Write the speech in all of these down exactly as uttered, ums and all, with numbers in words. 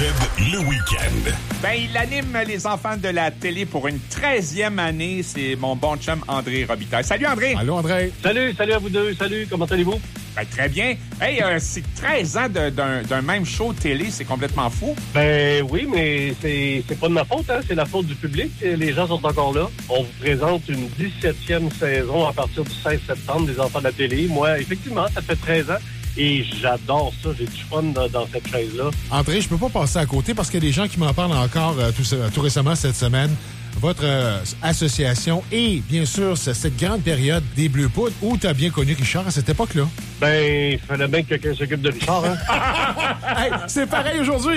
le week-end. Ben, il anime les enfants de la télé pour une treizième année. C'est mon bon chum André Robitaille. Salut André! Allô André! Salut, salut à vous deux. Salut, comment allez-vous? Ben, très bien. Hey, euh, c'est treize ans de, d'un, d'un même show télé, c'est complètement fou. Ben oui, mais c'est, c'est pas de ma faute, hein? C'est la faute du public. Les gens sont encore là. On vous présente une dix-septième saison à partir du seize septembre des enfants de la télé. Moi, effectivement, ça fait treize ans. Et j'adore ça, j'ai du fun dans, dans cette chaise-là. André, je peux pas passer à côté parce qu'il y a des gens qui m'en parlent encore euh, tout, tout récemment cette semaine. Votre euh, association et, bien sûr, c'est cette grande période des Bleus Poudres où tu as bien connu Richard à cette époque-là. Ben, il fallait bien que quelqu'un s'occupe de Richard, hein? Hey, c'est pareil aujourd'hui!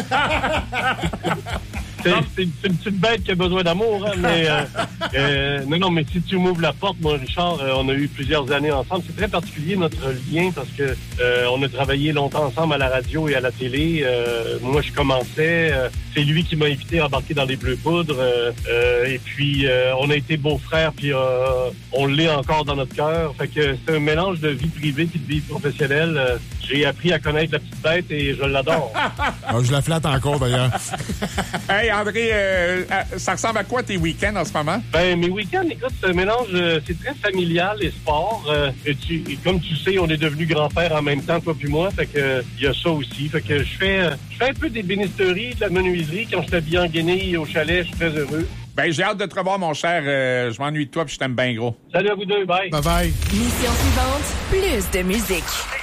C'est, c'est, c'est une petite bête qui a besoin d'amour, hein, mais euh, euh, non, non, mais si tu m'ouvres la porte, moi, Richard, euh, on a eu plusieurs années ensemble. C'est très particulier, notre lien, parce que euh, on a travaillé longtemps ensemble à la radio et à la télé. Euh, moi, je commençais. Euh, c'est lui qui m'a invité à embarquer dans les Bleus Poudres. Euh, euh, et puis, euh, on a été beaux-frères, puis euh, on l'est encore dans notre cœur. Fait que c'est un mélange de vie privée et de vie professionnelle. Euh, j'ai appris à connaître la petite bête et je l'adore. Ah, je la flatte encore, d'ailleurs. Hey, André, euh, ça ressemble à quoi tes week-ends en ce moment? Ben, mes week-ends, écoute, c'est un mélange, euh, c'est très familial, les sports. Euh, et tu, et comme tu sais, on est devenus grands-pères en même temps, toi puis moi, fait que euh, il y a ça aussi. Fait que je fais, euh, je fais un peu d'ébénisterie, de la menuiserie. Quand je t'habille en guenille au chalet, je suis très heureux. Ben, j'ai hâte de te revoir, mon cher. Euh, je m'ennuie de toi puis je t'aime bien gros. Salut à vous deux, bye! Bye-bye! Mission suivante, plus de musique.